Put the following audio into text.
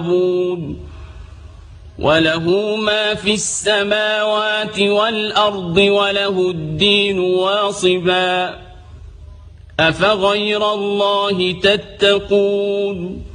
وله ما في السماوات والأرض وله الدين واصبا أفغير الله تتقون